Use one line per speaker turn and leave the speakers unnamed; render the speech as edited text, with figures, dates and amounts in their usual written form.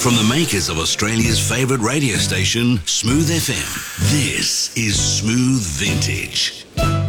From the makers of Australia's favourite radio station, Smooth FM, this is Smooth Vintage.